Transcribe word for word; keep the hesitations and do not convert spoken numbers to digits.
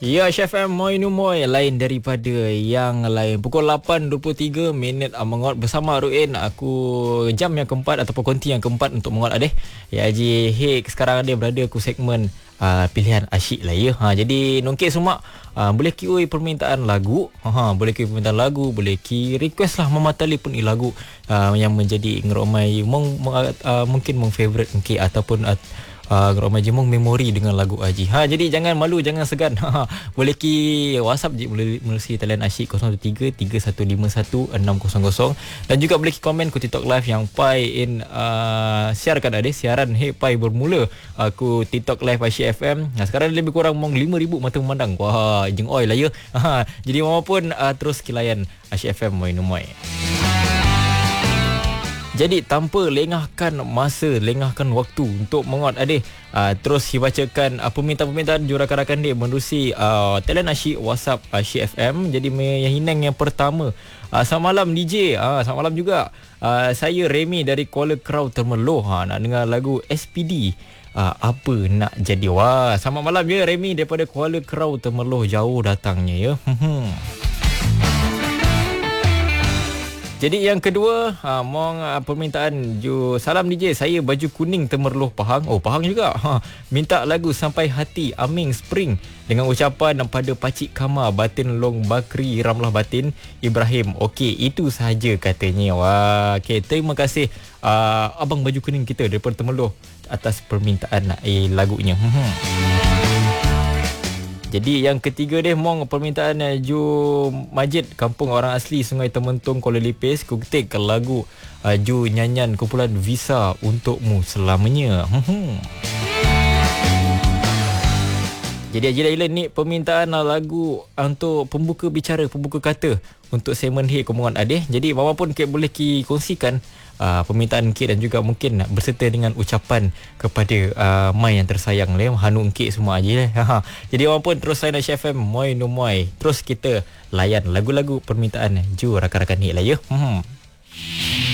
Ya, Chef M Moi Numoy lain daripada yang lain. Pukul lapan dua puluh tiga minit uh, menguat bersama Ruin. Aku jam yang keempat ataupun konti yang keempat untuk menguat adeh. Ya Haji Hek sekarang dia berada ku segmen uh, pilihan asyik lah ya. Ha, jadi nongkit semua uh, boleh Q A permintaan lagu. Ha, boleh Q A permintaan lagu, boleh Q request lah Mama telefon lagu uh, yang menjadi ngeromai mung, uh, mungkin mung favorite mungkin ataupun uh, Uh, Ramai jemung memori dengan lagu Haji. Ha, jadi jangan malu, jangan segan. Ha, boleh ki WhatsApp je, boleh melalui talian asyik kosong tiga tiga satu lima satu enam kosong kosong dan juga boleh ki komen ku TikTok live yang Pai in uh, siarkan ada siaran Hey Pai bermula aku uh, TikTok live Asyik F M. Nah, sekarang lebih kurang mong lima ribu mata memandang. Wah, jeng oi lah ya. Ha, jadi maupun uh, terus kilayan Asyik F M moi numoi. Jadi tanpa lengahkan masa, lengahkan waktu untuk menguat adik, uh, terus dibacakan uh, permintaan-permintaan jurakan-rakan dia menerusi uh, talian asyik WhatsApp Asyik F M. Jadi yang hinang yang pertama, uh, selamat malam D J, uh, selamat malam juga. Uh, saya Remy dari Kuala Krau Temerloh, uh, nak dengar lagu S P D. Uh, apa nak jadi. Wah, selamat malam ya Remy daripada Kuala Krau Temerloh, jauh datangnya ya. Jadi yang kedua, ha, mong uh, permintaan ju salam D J, saya baju kuning Temerloh Pahang. Oh, Pahang juga. Ha, minta lagu Sampai Hati Aming Spring dengan ucapan pada Pakcik Kama Batin Long Bakri Ramlah Batin Ibrahim. Okey, itu sahaja katanya. Wah, okey, terima kasih uh, abang baju kuning kita daripada Temerloh atas permintaan eh, lagunya. Jadi yang ketiga dia mong permintaan uh, Ju Majid kampung orang asli Sungai Tementung Kuala Lipis, ku ketik lagu uh, Ju nyanyian kumpulan Visa Untukmu Selamanya. Jadi Ajila ni permintaan uh, lagu untuk pembuka bicara, pembuka kata untuk segmen Hey Komongan Adeh. Jadi mama pun Kek boleh ki kongsikan Uh, permintaan Encik dan juga mungkin berserta dengan ucapan kepada uh, Mai yang tersayang lah, Hanu Encik semua aja lah. Jadi orang pun terus layan Asyik F M Moi no Moi. Terus kita layan lagu-lagu permintaan Ju rakan-rakan ni lah ya. Hmm.